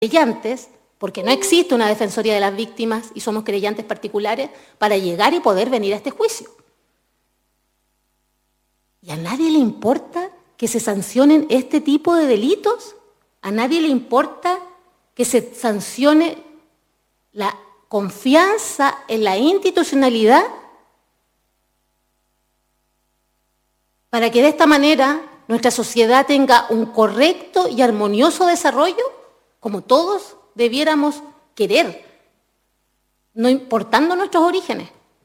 querellantes, porque no existe una defensoría de las víctimas y somos querellantes particulares, para llegar y poder venir a este juicio. ¿Y a nadie le importa que se sancionen este tipo de delitos? ¿A nadie le importa que se sancione la confianza en la institucionalidad? Para que de esta manera nuestra sociedad tenga un correcto y armonioso desarrollo, como todos debiéramos querer, no importando nuestros orígenes.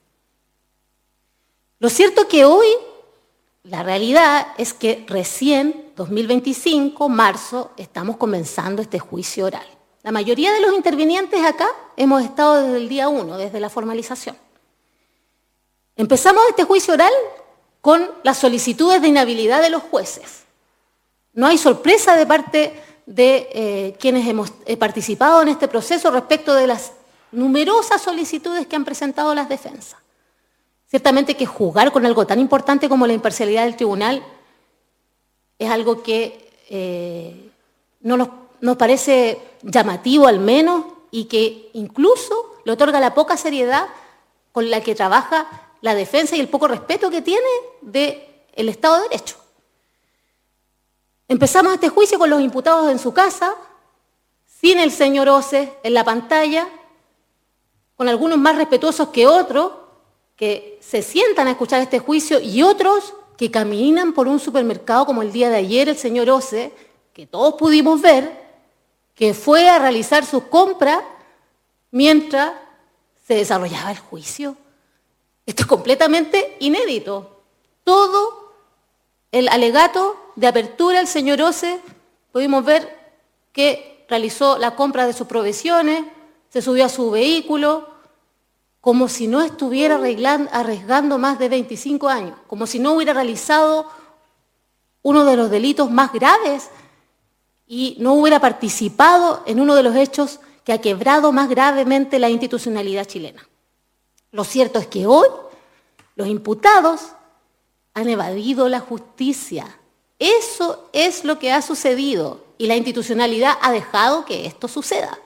Lo cierto es que hoy la realidad es que recién, 2025, marzo, estamos comenzando este juicio oral. La mayoría de los intervinientes acá hemos estado desde el día 1, desde la formalización. Empezamos este juicio oral con las solicitudes de inhabilidad de los jueces. No hay sorpresa de parte de quienes hemos participado en este proceso respecto de las numerosas solicitudes que han presentado las defensas. Ciertamente que jugar con algo tan importante como la imparcialidad del tribunal es algo que no nos parece llamativo al menos y que incluso le otorga la poca seriedad con la que trabaja la defensa y el poco respeto que tiene del Estado de Derecho. Empezamos este juicio con los imputados en su casa, sin el señor Oces en la pantalla, con algunos más respetuosos que otros, que se sientan a escuchar este juicio, y otros que caminan por un supermercado como el día de ayer el señor Oces, que todos pudimos ver, que fue a realizar sus compras mientras se desarrollaba el juicio. Esto es completamente inédito. Todo el alegato de apertura del señor Oces, pudimos ver que realizó la compra de sus provisiones, se subió a su vehículo, como si no estuviera arriesgando más de 25 años, como si no hubiera realizado uno de los delitos más graves y no hubiera participado en uno de los hechos que ha quebrado más gravemente la institucionalidad chilena. Lo cierto es que hoy los imputados han evadido la justicia. Eso es lo que ha sucedido y la institucionalidad ha dejado que esto suceda.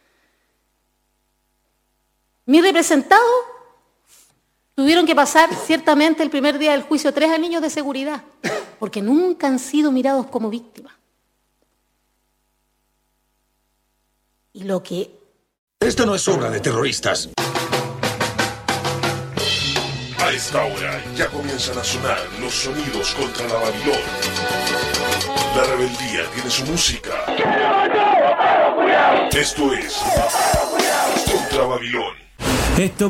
Mis representados tuvieron que pasar ciertamente el primer día del juicio 3 anillos de seguridad, porque nunca han sido mirados como víctimas. Y lo que... Esto no es obra de terroristas. A esta hora ya comienzan a sonar los sonidos contra la Babilón. La rebeldía tiene su música. Esto es Contra Babilón. Esto